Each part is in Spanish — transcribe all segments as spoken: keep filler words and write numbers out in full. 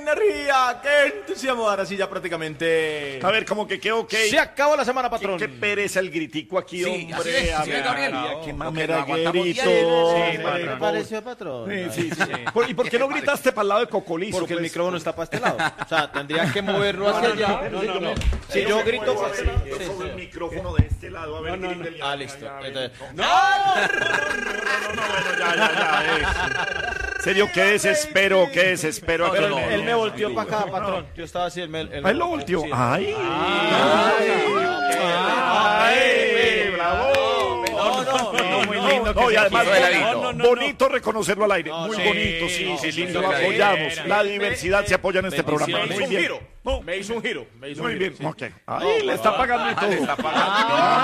energía, qué entusiasmo. Ahora sí, ya prácticamente. A ver, como que qué ok. Se acabó la semana, patrón. Qué, qué pereza el gritico aquí, Sí, hombre. así es, A sí, ver, Gabriel. mira, No, qué porque mamera no aguantamos grito. diez. Sí, ¿Qué patrón. le pareció, patrón? Sí, sí, sí. Por- ¿Y por qué no gritaste para el lado de Cocolizo? Porque el pues? micrófono está para este lado. O sea, tendría que moverlo hacia allá. No, no, no. Si yo grito muevo así. así, yo subo el micrófono de este lado. A ver, grítele. Ah, listo. Ya, ya, Entonces, no, no, no, no, no, bueno, ya, ya, ya. eh. En serio, qué desespero, qué desespero. Pero Aquí. él, él me volteó para acá, patrón. Yo estaba así, él me... Él, Él lo volteó. Sí. Ay. Ay, Ay, bravo. No, no, no, muy no, lindo. no, Y además, quiso de ladito. no, no, no, bonito reconocerlo al aire. No, Muy sí, bonito, sí, sí, sí, lindo lo que apoyamos. era. La diversidad se apoya en este programa. Me hizo Muy un bien. giro. No, Me hizo un giro. Me hizo muy un bien. giro. Ok. Ay, le está pagando y todo. Le está pagando.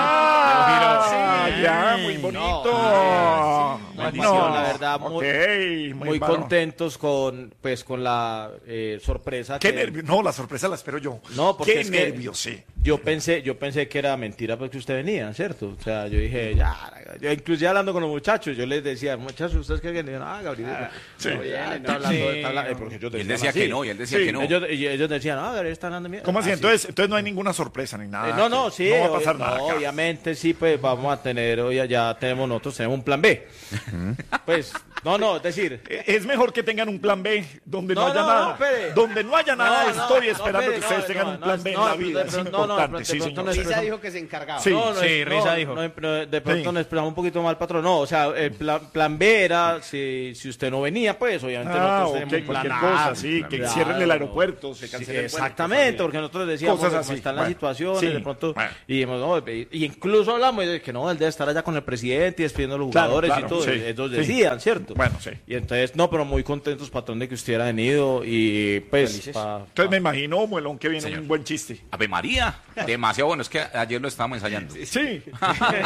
Ah, ya, muy bonito. Bendición, la verdad, muy, Ok, muy bárbaro. contentos con, pues, con la eh, sorpresa. Qué que- nervios. No, la sorpresa la espero yo. No, porque Qué es que nervios, sí. yo pensé, yo pensé que era mentira porque usted venía, ¿cierto? O sea, yo dije, ya, yo inclusive hablando con los muchachos, yo les decía, muchachos, ¿ustedes qué creen? Ah, Gabriel, sí. no, ya, está hablando, está hablando, eh, porque ellos Y él decían decía así. que no, y él decía Sí. que no. Ellos, y ellos decían, ah, Gabriel está hablando mierda. ¿Cómo así? Ah, sí. Entonces, entonces no hay ninguna sorpresa ni nada. Eh, no, no, que- sí. No va a pasar obvio- nada. no, acá. obviamente sí, pues vamos a tener, hoy ya tenemos nosotros, tenemos un plan B. Pues, no, no, es decir... Eh, Es mejor que tengan un plan B donde no, No, haya no, nada. no, espere. Donde no haya nada, No, no, estoy no, esperando espere, que ustedes no, tengan no, un plan no, B en no, la de vida. Es pronto- no, no, importante, de sí, pronto señor. no es- Risa dijo que se encargaba. Sí. No, no, Sí, es- Risa no, dijo. no, pero de pronto Sí. nos expresamos un poquito mal, patrón. No, o sea, el plan, plan B era si, si usted no venía, pues obviamente Ah, nosotros ok, tenemos un plan cualquier A. cosa, sí, que Claro. cierren el aeropuerto, se Sí, cancele el vuelo, exactamente, cosas porque nosotros decíamos Cosas cómo así, están bueno, las situaciones, sí, de pronto, bueno. y, dijimos, no, y, y incluso hablamos de que no, él debe estar allá con el presidente y despidiendo a los Claro, jugadores claro, y todo, sí, ellos sí. decían, ¿cierto? Bueno, sí. Y entonces, no, pero muy contentos, patrón, de que usted hubiera venido y pues... pa- Entonces me imagino, Muelón, que viene Señor. un buen chiste. Ave María, demasiado bueno. Es que ayer lo estábamos ensayando. Sí. sí, sí,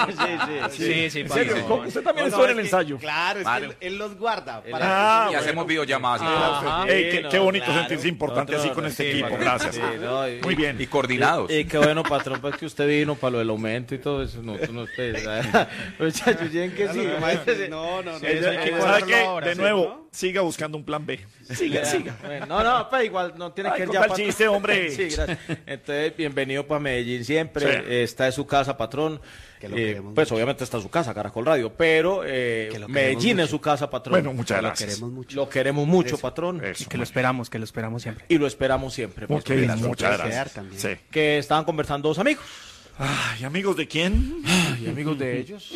Sí, sí, ¿En serio? Paco. ¿Cómo? Usted también No, estuvo no, en el es que- ensayo. Claro, es Claro. que él, él los guarda. Él- Ah, y bueno. hacemos videollamadas. y todo. Ajá. Ey, qué, Sí, qué no, bonito claro. sentirse importante así con este Sí, equipo. patrón. Gracias. Sí, no, y- Muy bien. Y coordinados. Y, y qué bueno, patrón, pues que usted vino para lo del aumento y todo eso. No, tú no ustedes. Muchachos, tienen que sí. No, no, no. Eso hay que ¿Sabe cuadrarlo qué? ahora, De sí, nuevo, ¿no? siga buscando un plan B. Siga, siga. Bueno, no, no, pues igual no tiene Ay, que ir con ya tal patrón. chiste, hombre. Sí, gracias. Entonces, bienvenido para Medellín siempre. Sí. Eh, Está en su casa, patrón. Que lo Eh, queremos pues mucho. obviamente está en su casa, Caracol Radio, pero eh, Que lo queremos Medellín mucho. es su casa, patrón. Bueno, muchas Lo gracias. queremos mucho. Lo queremos mucho, patrón. Eso. Y que lo esperamos, que lo esperamos siempre. Y lo esperamos siempre. pues, Ok, porque la muchas sorpresa- gracias. también. Sí. Que estaban conversando dos amigos. Ay, amigos de quién? Y amigos de ellos.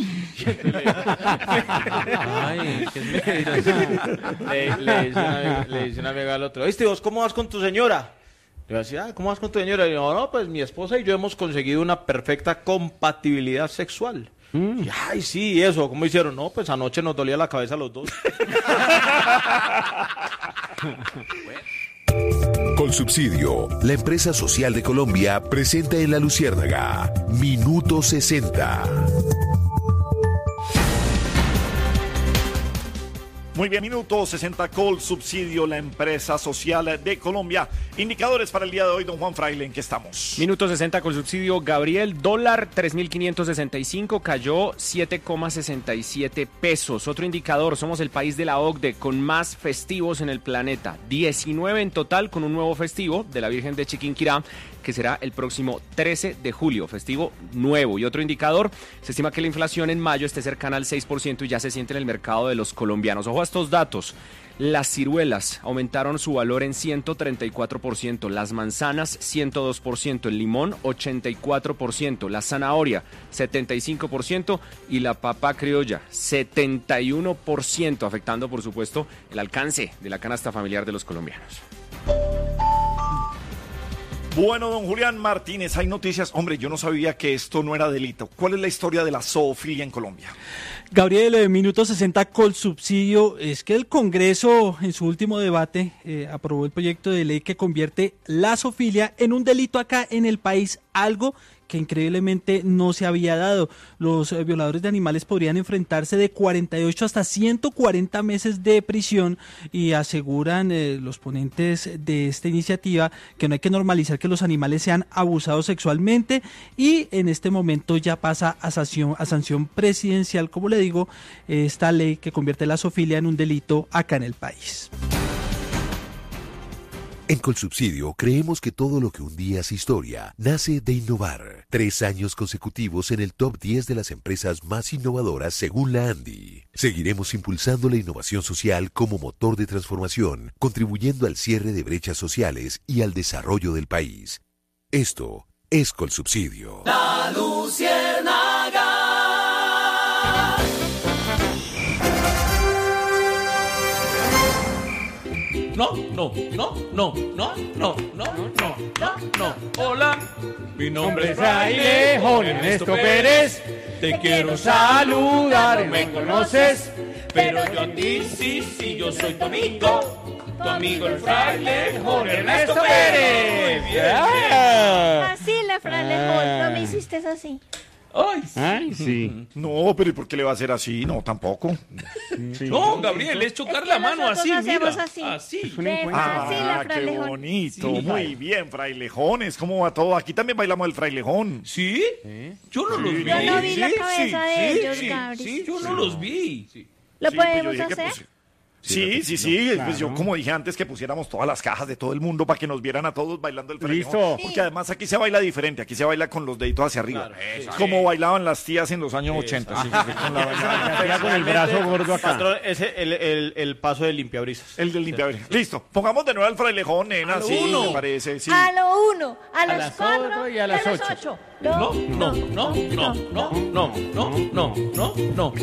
Ay, qué le, le dice una amiga, le dice una amiga al otro, ¿viste vos cómo vas con tu señora? Le decía, ah, ¿cómo vas con tu señora? Y yo, no, pues mi esposa y yo hemos conseguido una perfecta compatibilidad sexual. Y, ay, sí, eso, ¿cómo hicieron? No, pues anoche nos dolía la cabeza a los dos. Colsubsidio, la empresa social de Colombia, presenta en La Luciérnaga Minuto sesenta. Muy bien, minuto sesenta Colsubsidio, la empresa social de Colombia. Indicadores para el día de hoy, don Juan Fraile, ¿en qué estamos? Minuto sesenta con subsidio, Gabriel, dólar tres mil quinientos sesenta y cinco, cayó siete coma sesenta y siete pesos. Otro indicador, somos el país de la O C D E con más festivos en el planeta, diecinueve en total con un nuevo festivo de la Virgen de Chiquinquirá, que será el próximo trece de julio, festivo nuevo. Y otro indicador, se estima que la inflación en mayo esté cercana al seis por ciento y ya se siente en el mercado de los colombianos. Ojo a estos datos. Las ciruelas aumentaron su valor en ciento treinta y cuatro por ciento, las manzanas ciento dos por ciento, el limón ochenta y cuatro por ciento, la zanahoria setenta y cinco por ciento y la papa criolla setenta y uno por ciento, afectando por supuesto el alcance de la canasta familiar de los colombianos. Bueno, don Julián Martínez, hay noticias. Hombre, yo no sabía que esto no era delito. ¿Cuál es la historia de la zoofilia en Colombia? Gabriel, eh, minuto sesenta Colsubsidio, es que el Congreso en su último debate eh, aprobó el proyecto de ley que convierte la zoofilia en un delito acá en el país, algo que increíblemente no se había dado. Los eh, violadores de animales podrían enfrentarse de cuarenta y ocho hasta ciento cuarenta meses de prisión y aseguran eh, los ponentes de esta iniciativa que no hay que normalizar que los animales sean abusados sexualmente y en este momento ya pasa a sanción, a sanción presidencial, como le digo, esta ley que convierte la zoofilia en un delito acá en el país. En Colsubsidio creemos que todo lo que un día hace historia nace de innovar. Tres años consecutivos en el top diez de las empresas más innovadoras según la ANDI. Seguiremos impulsando la innovación social como motor de transformación, contribuyendo al cierre de brechas sociales y al desarrollo del país. Esto es Colsubsidio. La Luciérnaga. No, no, no, no, no, no, no, no, no, no. Hola, mi nombre es Frailejón Ernesto Pérez. Te quiero saludar, me conoces, pero yo a ti sí, sí, yo soy tu amigo, tu amigo el Frailejón Ernesto Pérez. Muy bien, Así la Frailejón, no me hiciste así. Ay, sí. Ay, sí. No, pero ¿y por qué le va a hacer así? No, tampoco. Sí. No, Gabriel, es chocar es la mano así, mira. Así. Así. Ah, así la qué Frailejón. bonito. Sí. Muy bien, frailejones. ¿Cómo va todo? Aquí también bailamos el frailejón. ¿Sí? Yo no los vi. Yo no vi la Sí, cabeza sí, de sí, ellos, sí, Gabri. Sí, yo no los vi. Sí. ¿Lo Sí, pues yo podemos dije que hacer? puse- Sí, sí, sí. Pues yo como dije antes que pusiéramos todas las cajas de todo el mundo para que nos vieran a todos bailando el frailejón. Listo. Porque además aquí se baila diferente. Aquí se baila con los deditos hacia arriba. Claro, Es eso, como sí. bailaban las tías en los años ochenta. Sí, sí, con la bailada. Mira con el brazo gordo acá. Patrón, ese el, el, el paso del limpiabrisas. El del limpiador. Listo. Pongamos de nuevo al frailejón, nena. Sí, uno. me parece. Sí. A lo uno, a los las cuatro ocho y a las los ocho. ocho. No, no, no, no, no, no, no, no, no, no.